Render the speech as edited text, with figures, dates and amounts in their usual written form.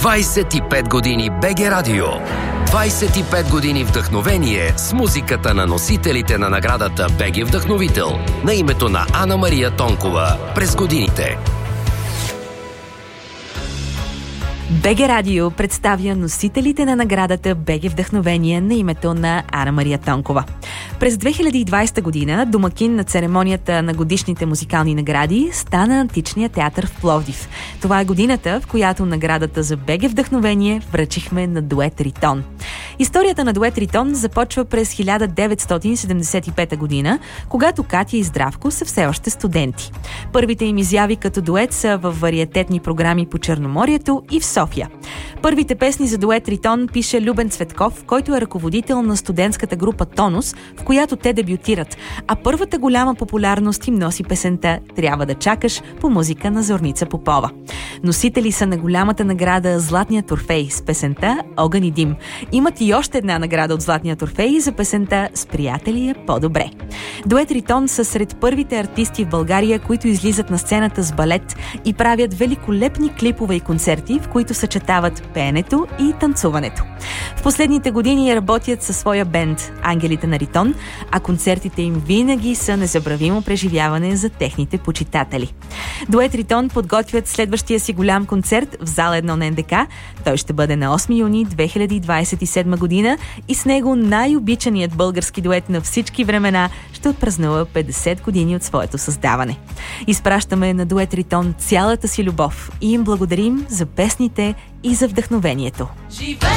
25 години БГ Радио. 25 години вдъхновение с музиката на носителите на наградата БГ Вдъхновител на името на Ана Мария Тонкова през годините. БГ Радио представя носителите на наградата БГ Вдъхновение на името на Ана Мария Тонкова. През 2020 година домакин на церемонията на годишните музикални награди стана Античният театър в Пловдив. Това е годината, в която наградата за БГ Вдъхновение връчихме на дует Ритон. Историята на дует Ритон започва през 1975 година, когато Катя и Здравко са все още студенти. Първите им изяви като дует са в вариететни програми по Черноморието и в София. Първите песни за дует Ритон пише Любен Цветков, който е ръководител на студентската група Тонус, в която те дебютират, а първата голяма популярност им носи песента «Трябва да чакаш» по музика на Зорница Попова. Носители са на голямата награда Златният Орфей с песента «Огън и дим». Имат и още една награда от Златният Орфей за песента «С приятели е по-добре». Дует Ритон са сред първите артисти в България, които излизат на сцената с балет и правят великолепни клипове и концерти, в които съчетават пеенето и танцуването. В последните години работят със своя бенд Ангелите на Ритон, а концертите им винаги са незабравимо преживяване за техните почитатели. Дует Ритон подготвят следващия си голям концерт в зала 1 на НДК. Той ще бъде на 8 юни 2027 година и с него най-обичаният български дует на всички времена ще отпразнува 50 години от своето създаване. Изпращаме на дует Ритон цялата си любов и им благодарим за песните и за вдъхновението.